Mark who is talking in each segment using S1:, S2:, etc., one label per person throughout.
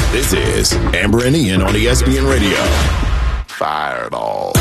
S1: This is Amber and Ian on ESPN Radio. Fireball.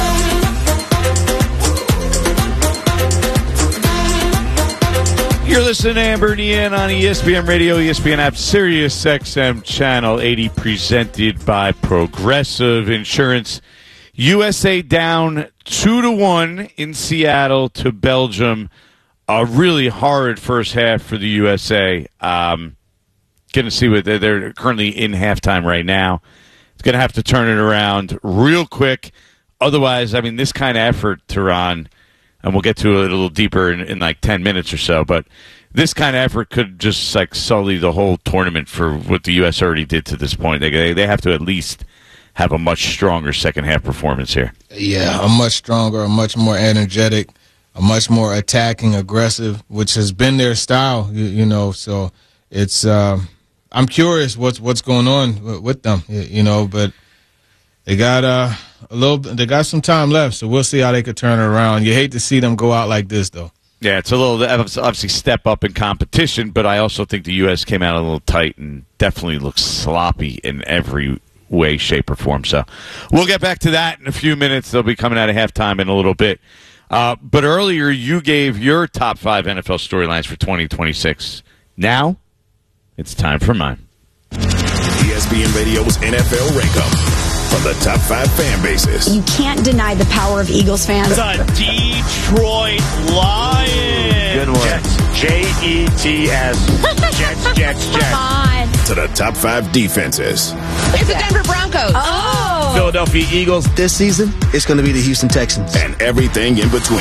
S2: You're listening to Amber and Ian on ESPN Radio, ESPN app, Sirius XM Channel 80, presented by Progressive Insurance. USA down 2-1 in Seattle to Belgium. A really horrid first half for the USA. Going to see what they're currently in halftime right now. It's going to have to turn it around real quick. Otherwise, I mean, this kind of effort, Tehran, and we'll get to it a little deeper in like 10 minutes or so, but this kind of effort could just like sully the whole tournament for what the U.S. already did to this point. They have to at least have a much stronger second half performance here.
S3: Yeah, a much stronger, a much more energetic, a much more attacking, aggressive, which has been their style, you know. So it's I'm curious what's going on with them, you know, but they got they got some time left, so we'll see how they could turn it around. You hate to see them go out like this, though.
S2: Yeah, it's a little obviously step up in competition, but I also think the U.S. came out a little tight and definitely looks sloppy in every way, shape, or form. So we'll get back to that in a few minutes. They'll be coming out of halftime in a little bit. But earlier you gave your top 5 NFL storylines for 2026. Now it's time for mine.
S1: ESPN Radio's NFL Rank-Up. From the top 5 fan bases.
S4: You can't deny the power of Eagles fans.
S5: The Detroit Lions.
S2: Good one.
S5: Jets. Jets. Jets.
S4: Come on.
S1: To the top 5 defenses.
S6: It's the Denver Broncos.
S4: Oh.
S5: Philadelphia Eagles.
S7: This season, it's going to be the Houston Texans.
S1: And everything in between.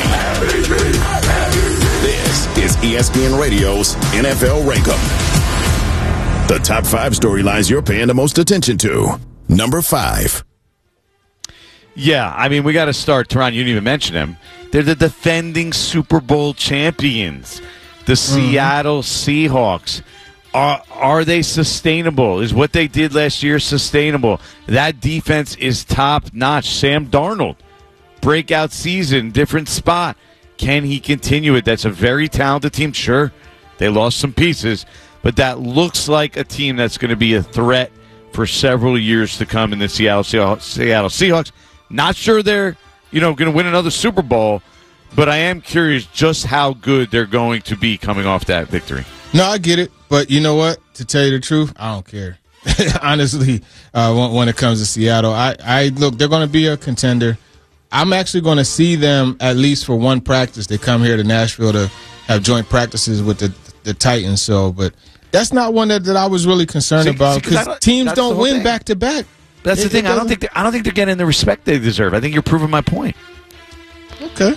S1: This is ESPN Radio's NFL Rank-Up. The top 5 storylines you're paying the most attention to. Number 5.
S2: Yeah, I mean, we got to start. Tehran, you didn't even mention them. They're the defending Super Bowl champions, the Seattle Seahawks. Are they sustainable? Is what they did last year sustainable? That defense is top-notch. Sam Darnold, breakout season, different spot. Can he continue it? That's a very talented team. Sure, they lost some pieces, but that looks like a team that's going to be a threat for several years to come in the Seattle Seahawks. Not sure they're, going to win another Super Bowl, but I am curious just how good they're going to be coming off that victory.
S3: No, I get it, but you know what? To tell you the truth, I don't care. Honestly, when it comes to Seattle, I look, they're going to be a contender. I'm actually going to see them at least for one practice. They come here to Nashville to have joint practices with the Titans. So, but that's not one that I was really concerned about because teams don't win back to back.
S2: That's the thing. I don't think they're getting the respect they deserve. I think you're proving my point.
S3: Okay.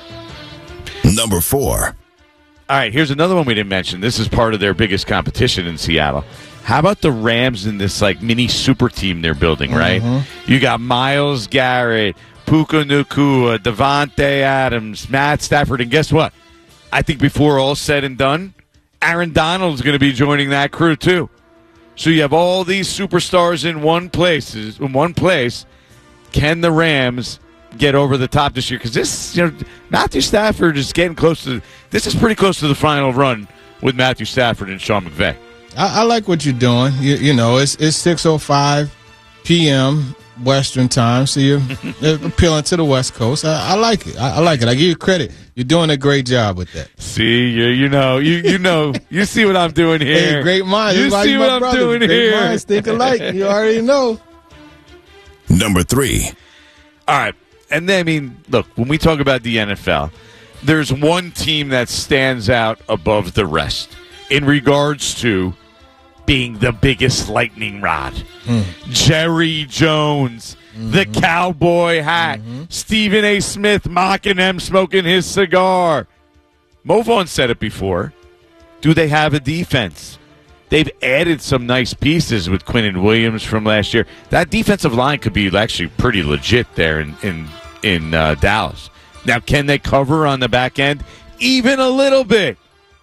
S1: Number 4.
S2: All right, here's another one we didn't mention. This is part of their biggest competition in Seattle. How about the Rams in this like mini super team they're building, right? You got Myles Garrett, Puka Nacua, Devontae Adams, Matt Stafford, and guess what? I think before all said and done, Aaron Donald's going to be joining that crew too. So you have all these superstars in one place. Can the Rams get over the top this year? Because this, Matthew Stafford is getting close to. This is pretty close to the final run with Matthew Stafford and Sean McVay.
S3: I like what you're doing. It's 6:05 p.m. Western time, so you're appealing to the West Coast. I like it. I like it. I give you credit. You're doing a great job with that.
S2: See, you see what I'm doing here.
S3: Hey, great minds.
S2: You see what I'm doing here.
S3: Great minds think alike. You already know.
S1: Number 3.
S2: All right. And then, I mean, look, when we talk about the NFL, there's one team that stands out above the rest in regards to being the biggest lightning rod. Jerry Jones, the cowboy hat, Stephen A. Smith mocking them, smoking his cigar. Mo Vaughn said it before. Do they have a defense? They've added some nice pieces with Quinnen Williams from last year. That defensive line could be actually pretty legit there in Dallas. Now, can they cover on the back end? Even a little bit.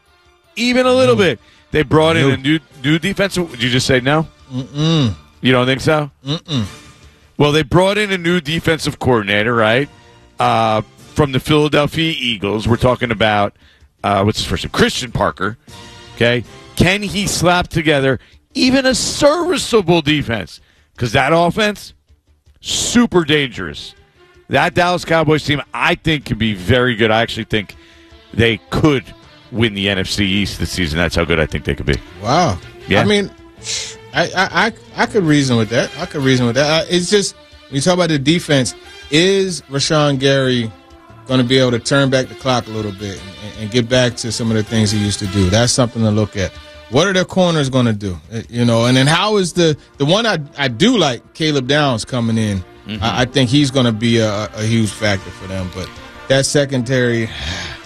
S2: They brought in a new defensive. Did you just say no? You don't think so? Well, they brought in a new defensive coordinator, right? From the Philadelphia Eagles. We're talking about, what's his first name? Christian Parker. Okay. Can he slap together even a serviceable defense. Because that offense, super dangerous. That Dallas Cowboys team, I think, can be very good. I actually think they could win the NFC East this season. That's how good I think they could be.
S3: Wow.
S2: Yeah.
S3: I mean, I could reason with that. It's just, when you talk about the defense, is Rashawn Gary going to be able to turn back the clock a little bit and get back to some of the things he used to do? That's something to look at. What are their corners going to do? You know, and then how is the one I do like, Caleb Downs, coming in. Mm-hmm. I think he's going to be a huge factor for them. But that secondary,